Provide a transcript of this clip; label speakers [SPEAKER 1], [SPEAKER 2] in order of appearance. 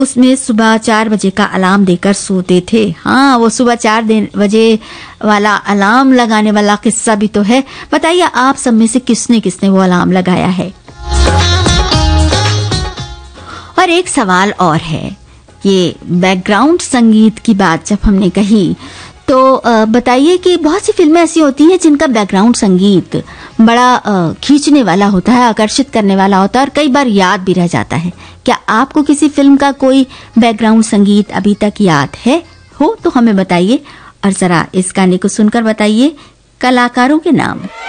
[SPEAKER 1] उसमें सुबह 4 बजे का अलार्म देकर सोते थे। हाँ, वो सुबह 4 बजे वाला अलार्म लगाने वाला किस्सा भी तो है। बताइए आप सब में से किसने किसने वो अलार्म लगाया है। और एक सवाल और है, ये बैकग्राउंड संगीत की बात जब हमने कही तो बताइए कि बहुत सी फिल्में ऐसी होती हैं जिनका बैकग्राउंड संगीत बड़ा खींचने वाला होता है, आकर्षित करने वाला होता है और कई बार याद भी रह जाता है। क्या आपको किसी फिल्म का कोई बैकग्राउंड संगीत अभी तक याद है हो तो हमें बताइए और जरा इस गाने को सुनकर बताइए कलाकारों के नाम।